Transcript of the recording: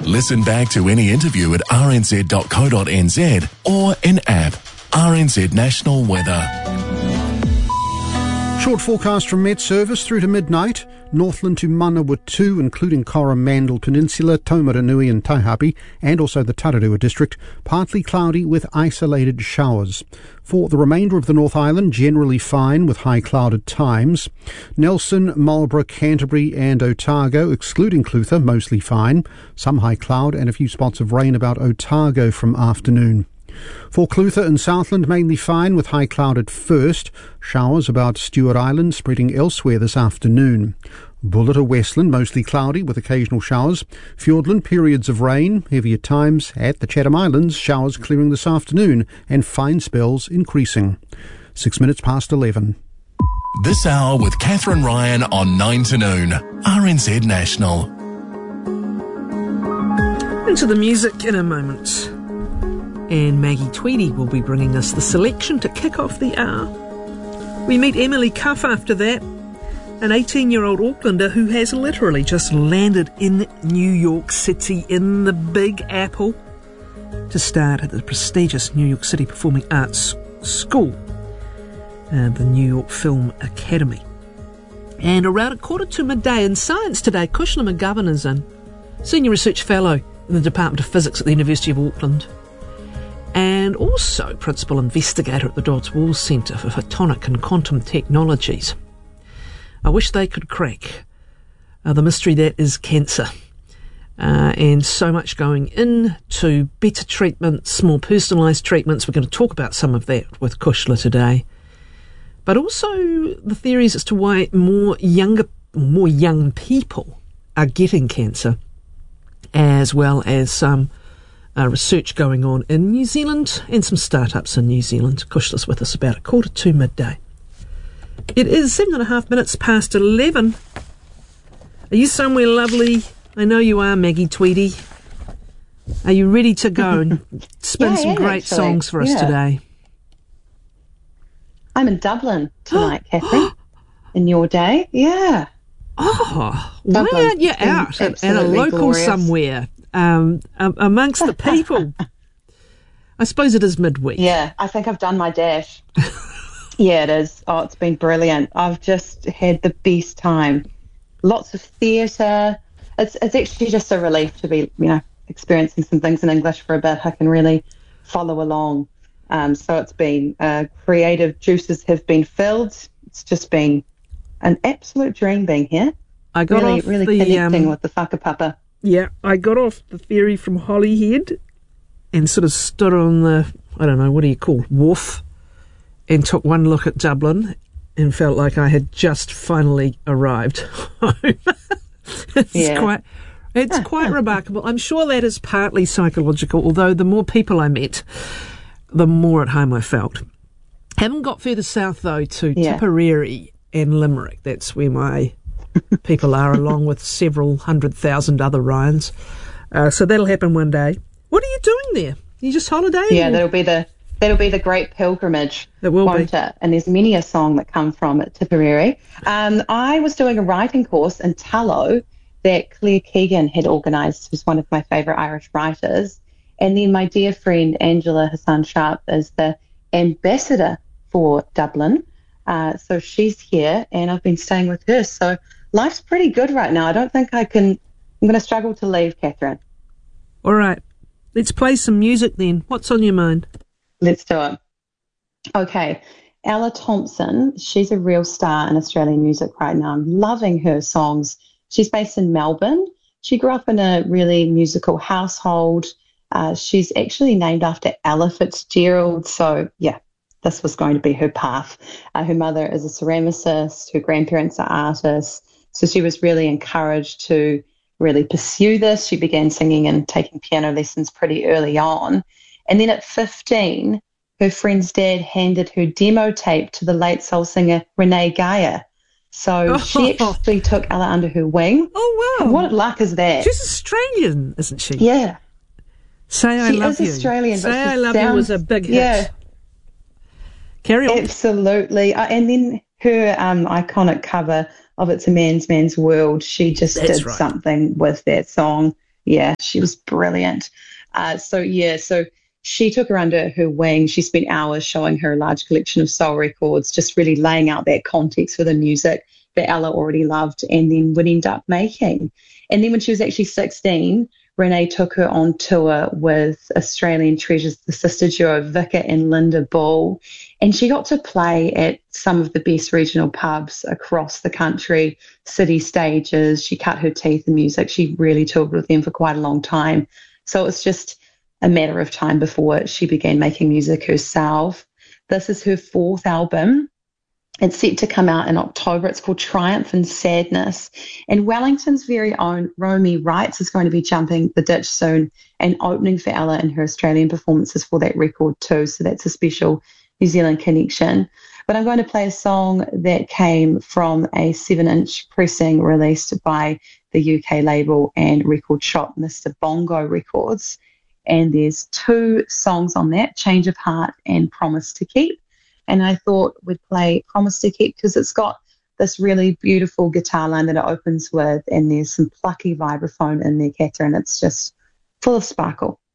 Listen back to any interview at rnz.co.nz or in app. RNZ National Weather. Short forecast from Met Service through to midnight. Northland to Manawatu, including Coromandel Peninsula, Taumaranui and Taihape, and also the Tararua district, partly cloudy with isolated showers. For the remainder of the North Island, generally fine with high cloud at times. Nelson, Marlborough, Canterbury and Otago, excluding Clutha, mostly fine. Some high cloud and a few spots of rain about Otago from afternoon. For Clutha and Southland, mainly fine with high cloud at first. Showers about Stewart Island, spreading elsewhere this afternoon. Bullet or Westland, mostly cloudy with occasional showers. Fiordland, periods of rain, heavy at times. At the Chatham Islands, showers clearing this afternoon and fine spells increasing. 6 minutes past 11. This hour with Catherine Ryan on 9 to noon. RNZ National. Into the music in a moment. And Maggie Tweedy will be bringing us the selection to kick off the hour. We meet Emily Cuff after that, an 18-year-old Aucklander who has literally just landed in New York City in the Big Apple to start at the prestigious New York City Performing Arts School, the New York Film Academy. And around 1:45 in Science today, Kushla McGovern is in, Senior Research Fellow in the Department of Physics at the University of Auckland, and also Principal Investigator at the Dodds Wall Centre for Photonic and Quantum Technologies. I wish they could crack the mystery that is cancer. And so much going into better treatments, more personalised treatments. We're going to talk about some of that with Kushla today. But also the theories as to why more young people are getting cancer, as well as some research going on in New Zealand and some startups in New Zealand. Kushla's with us about 1:45 midday. It is 7.5 minutes past 11. Are you somewhere lovely? I know you are, Maggie Tweedy. Are you ready to go and spin some great songs for us today? I'm in Dublin tonight, Catherine. In your day, yeah. Oh, why aren't you out at a local glorious. Somewhere? Amongst the people. I suppose it is midweek. Yeah, I think I've done my dash. Yeah, it is. Oh, it's been brilliant. I've just had the best time. Lots of theatre. It's actually just a relief to be, experiencing some things in English for a bit. I can really follow along. So it's been creative juices have been filled. It's just been an absolute dream being here. I got really connecting with the whakapapa. Yeah, I got off the ferry from Holyhead and sort of stood on the, I don't know, what do you call it, wharf, and took one look at Dublin and felt like I had just finally arrived home. It's quite remarkable. I'm sure that is partly psychological, although the more people I met, the more at home I felt. Haven't got further south, though, to Tipperary and Limerick. That's where my people are, along with several 100,000 other Ryans. So that'll happen one day. What are you doing there? You just holidaying? Yeah, that'll be the great pilgrimage. It will be. And there's many a song that come from Tipperary. I was doing a writing course in Tallow that Claire Keegan had organised, who's one of my favourite Irish writers. And then my dear friend Angela Hassan Sharp is the ambassador for Dublin. So she's here and I've been staying with her. So life's pretty good right now. I don't think I'm going to struggle to leave, Catherine. All right. Let's play some music then. What's on your mind? Let's do it. Okay. Ella Thompson, she's a real star in Australian music right now. I'm loving her songs. She's based in Melbourne. She grew up in a really musical household. She's actually named after Ella Fitzgerald. So, yeah, this was going to be her path. Her mother is a ceramicist. Her grandparents are artists. So she was really encouraged to really pursue this. She began singing and taking piano lessons pretty early on. And then at 15, her friend's dad handed her demo tape to the late soul singer Renee Geyer. So she actually took Ella under her wing. Oh, wow. And what luck is that? She's Australian, isn't she? Yeah. Say I Love You. She is Australian. Say I Love You was a big hit. Yeah. Carry on. Absolutely. And then her iconic cover of It's a Man's World, she just did something with that song. Yeah, she was brilliant. So she took her under her wing. She spent hours showing her a large collection of soul records, just really laying out that context for the music that Ella already loved and then would end up making. And then when she was actually 16, Renee took her on tour with Australian treasures, the sister duo Vika and Linda Bull, and she got to play at some of the best regional pubs across the country, city stages. She cut her teeth in music. She really toured with them for quite a long time. So it was just a matter of time before she began making music herself. This is her fourth album. It's set to come out in October. It's called Triumph and Sadness. And Wellington's very own Romy Wrights is going to be jumping the ditch soon and opening for Ella in her Australian performances for that record too. So that's a special New Zealand connection. But I'm going to play a song that came from a 7-inch pressing released by the UK label and record shop, Mr. Bongo Records. And there's two songs on that, Change of Heart and Promise to Keep. And I thought we'd play Promise to Keep because it's got this really beautiful guitar line that it opens with, and there's some plucky vibraphone in there, Catherine. It's just full of sparkle.